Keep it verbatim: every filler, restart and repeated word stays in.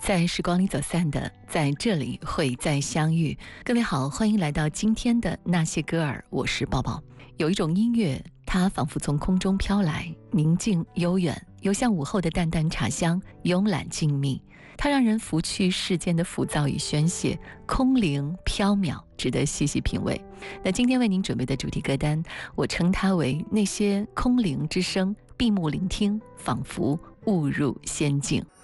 在时光里走散的，在这里会再相遇。各位好，欢迎来到今天的那些歌儿，我是抱抱。有一种音乐，它仿佛从空中飘来，宁静悠远，又像午后的淡淡茶香，慵懒静谧。它让人拂去世间的浮躁与宣泄，空灵飘渺，值得细细品味。那今天为您准备的主题歌单，我称它为那些空灵之声，闭目聆听，仿佛误入仙境。